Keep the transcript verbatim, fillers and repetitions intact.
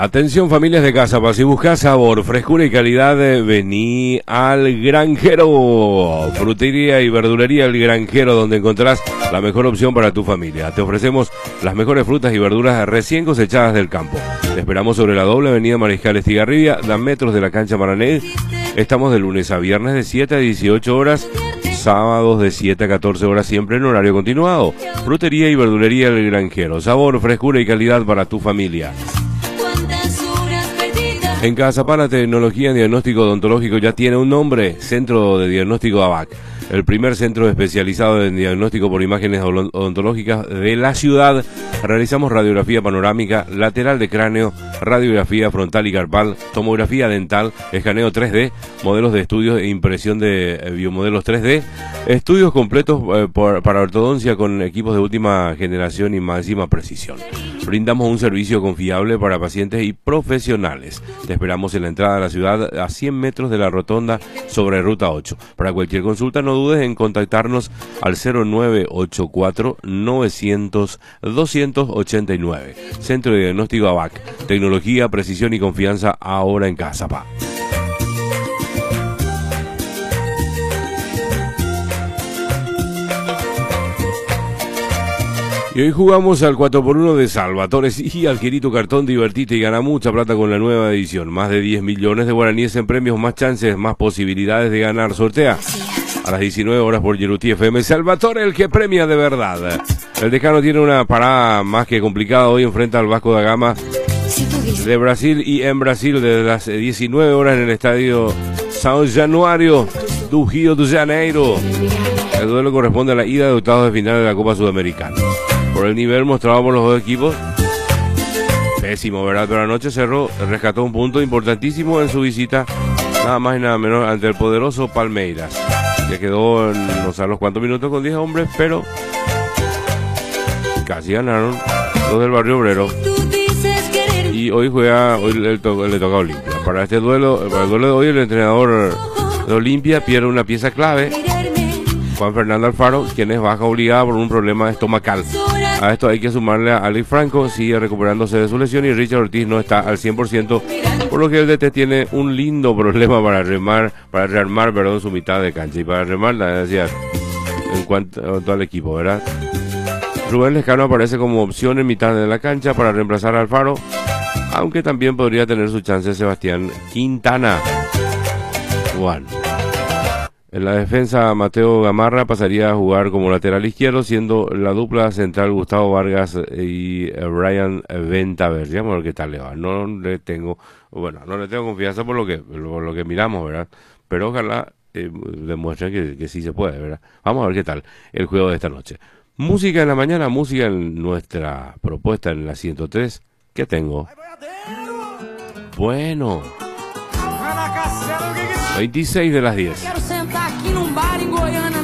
Atención familias de Cazapá, si buscas sabor, frescura y calidad, vení al Granjero. Frutería y verdulería El Granjero, donde encontrarás la mejor opción para tu familia. Te ofrecemos las mejores frutas y verduras recién cosechadas del campo. Te esperamos sobre la doble avenida Mariscal Estigarribia, a metros de la cancha Maranel. Estamos de lunes a viernes de siete a dieciocho horas, sábados de siete a catorce horas, siempre en horario continuado. Frutería y verdulería El Granjero, sabor, frescura y calidad para tu familia. En Cazapá la tecnología en diagnóstico odontológico ya tiene un nombre, Centro de Diagnóstico A B A C, el primer centro especializado en diagnóstico por imágenes odontológicas de la ciudad. Realizamos radiografía panorámica, lateral de cráneo, radiografía frontal y carpal, tomografía dental, escaneo tres D, modelos de estudios e impresión de biomodelos tres D, estudios completos eh, por, para ortodoncia con equipos de última generación y máxima precisión. Brindamos un servicio confiable para pacientes y profesionales. Te esperamos en la entrada de la ciudad a cien metros de la rotonda sobre Ruta ocho. Para cualquier consulta no dudes en contactarnos al cero nueve ocho cuatro novecientos doscientos ochenta y nueve. Centro de Diagnóstico A B A C. Tecnología, precisión y confianza ahora en Cazapá. Y hoy jugamos al cuatro por uno de Salvatore y adquirí tu cartón, divertite y gana mucha plata con la nueva edición. Más de diez millones de guaraníes en premios, más chances, más posibilidades de ganar. Sortea a las diecinueve horas por Yeruti F M. Salvatore, el que premia de verdad. El decano tiene una parada más que complicada. Hoy enfrenta al Vasco da Gama de Brasil, y en Brasil desde las diecinueve horas en el estadio São Januário do Rio de Janeiro. El duelo corresponde a la ida de octavos de final de la Copa Sudamericana. Por el nivel mostrado por los dos equipos, pésimo, ¿verdad? Pero anoche Cerro rescató un punto importantísimo en su visita, nada más y nada menos, ante el poderoso Palmeiras, que quedó en no sé a los cuantos minutos con diez hombres, pero casi ganaron los del Barrio Obrero. Y hoy juega, hoy le, to, le toca a Olimpia. Para este duelo, para el duelo de hoy, el entrenador de Olimpia pierde una pieza clave, Juan Fernando Alfaro, quien es baja obligada por un problema estomacal. A esto hay que sumarle a Alex Franco, sigue recuperándose de su lesión, y Richard Ortiz no está al cien por ciento, por lo que el D T tiene un lindo problema para remar, para rearmar, perdón, su mitad de cancha. Y para remar, la decía, en cuanto al equipo, ¿verdad? Rubén Lescano aparece como opción en mitad de la cancha para reemplazar a Alfaro, aunque también podría tener su chance Sebastián Quintana. Juan. En la defensa, Mateo Gamarra pasaría a jugar como lateral izquierdo, siendo la dupla central Gustavo Vargas y Brian Ventaver. Vamos a ver qué tal le va. No le tengo, bueno, no le tengo confianza por lo que, por lo que miramos, ¿verdad? Pero ojalá eh, demuestren que, que sí se puede, ¿verdad? Vamos a ver qué tal el juego de esta noche. Música en la mañana, música en nuestra propuesta en la ciento tres. ¿Qué tengo? Bueno, veintiséis de las diez. Quero sentar aqui num bar em Goiânia.